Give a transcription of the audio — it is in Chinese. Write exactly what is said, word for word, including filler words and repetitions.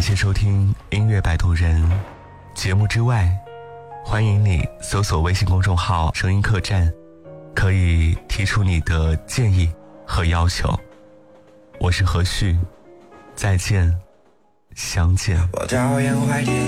谢收听音乐摆渡人。节目之外，欢迎你搜索微信公众号声音客栈，可以提出你的建议和要求。我是何旭，再见，相见。 我讨厌怀念